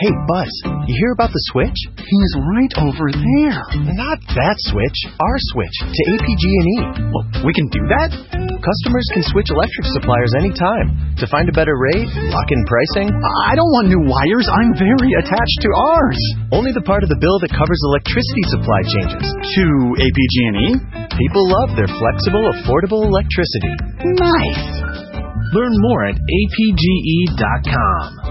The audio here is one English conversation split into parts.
Hey, Buzz, you hear about the switch? He's right over there. Not that switch, our switch to APG&E. Well, we can do that? Customers can switch electric suppliers anytime to find a better rate, lock in pricing. I don't want new wires. I'm very attached to ours. Only the part of the bill that covers electricity supply changes. To APG&E? People love their flexible, affordable electricity. Nice. Learn more at apge.com.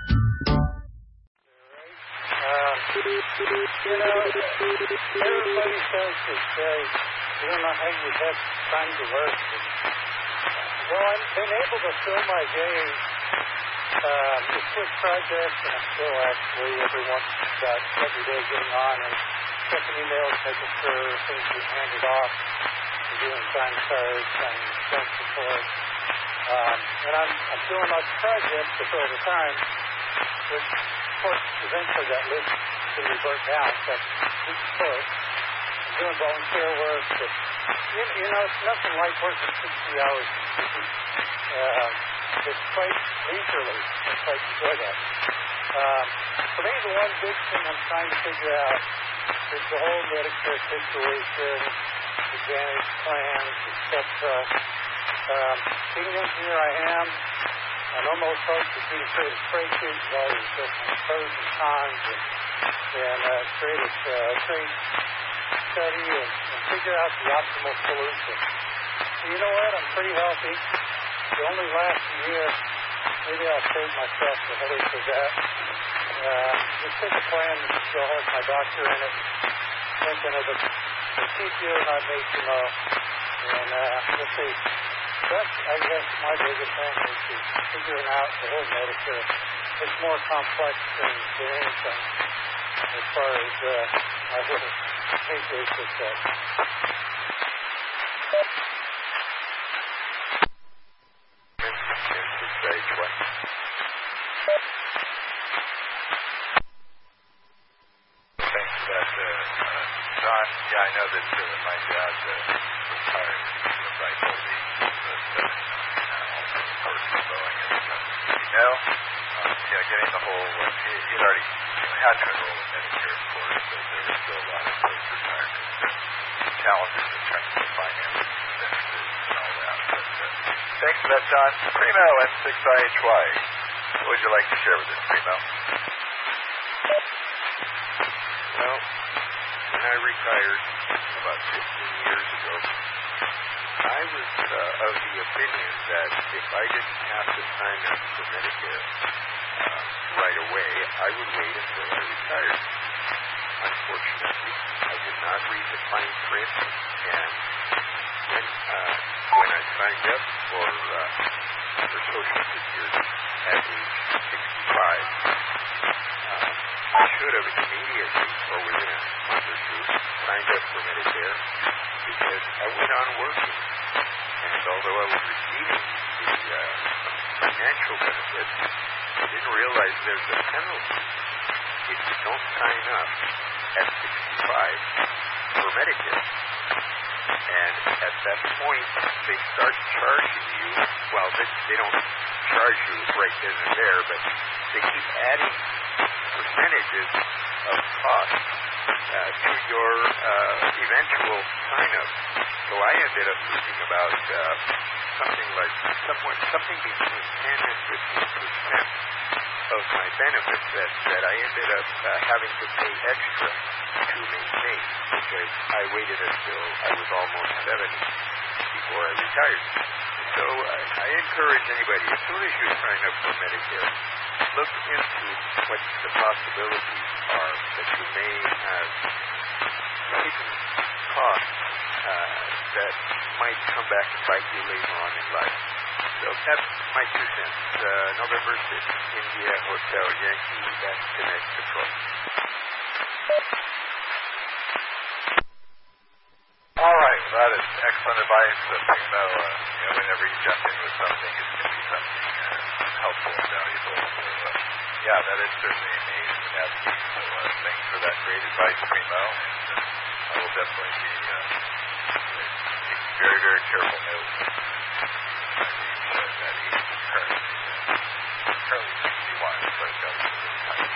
Everybody says that you're not having your best time to work. Well, I've been able to fill my day with projects, and I'm still actually every day getting on and checking emails, making sure things get handed off, and doing time cards and expense reports. And I'm doing lots of projects to fill the time, which, of course, eventually that list can revert down, but each close. I'm doing volunteer work, but, it's nothing like working 60 hours a week. It's quite leisurely. I quite enjoy that. For me, the one big thing I'm trying to figure out is the whole Medicare situation, Advantage plans, etc. Being an engineer I am, I know most folks would be to create a spreadsheet with all these different pros and cons and create a trade study and figure out the optimal solution. And you know what? I'm pretty healthy. It only lasts a year. Maybe I'll save myself the headache of that. Just pick a plan that still has my doctor in it. Thinking of the TPO, not HMO. And we'll see. That's, I guess, my biggest thing is figuring out the whole Medicare. It's more complex than anything as far as my little pancreas is concerned. John, I know that my dad retired from Rifle getting the whole, he'd already had to enroll in Medicare, of course, but there were still a lot of those retirement challenges in terms of financing benefits and all that. But thanks for that, John. Primo, M6IHY. What would you like to share with us, Primo? Well, when I retired about 15 years ago, I was of the opinion that if I didn't have to sign up for Medicare right away, I would wait until I retired. Unfortunately, I did not read the fine print, and when I signed up for Social Security at age 65, I should have immediately, or within a month or two, signed up for Medicare because I went on working. And although I was receiving the financial benefits, I didn't realize there's a penalty if you don't sign up at 65 for Medicare. And at that point, they start charging you. Well, they don't charge you right then and there, but they keep adding percentages of cost to your eventual sign-up. So I ended up losing about something between 10 and 15% of my benefits that I ended up having to pay extra to maintain because I waited until I was almost 70 before I retired. So I encourage anybody, as soon as you sign up for Medicare, look into what the possibilities are that you may have hidden costs that might come back and bite you later on in life. So that's my 2 cents. November 6th, India Hotel Yankee, that's Connect Detroit. All right, that is excellent advice. Primo, whenever you jump in with something, it's going to be something helpful and valuable. So, that is certainly a need to have. So thanks for that great advice, Primo. And I will definitely be taking very, very careful note. That age currently 61, so I've got